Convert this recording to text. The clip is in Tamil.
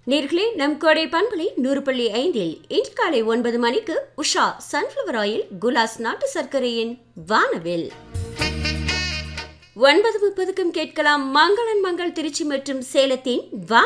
நேர்களே, நம் கோடை பண்பலை 100.5 இன்று காலை 9 மணிக்கு உஷா சன்ஃப்ளவர் ஆயில் குலாஸ் நாட்டு சர்க்கரையின் வானவில். 9:30க்கும் கேட்கலாம் மங்களன் மங்கள் திருச்சி மற்றும் சேலத்தின்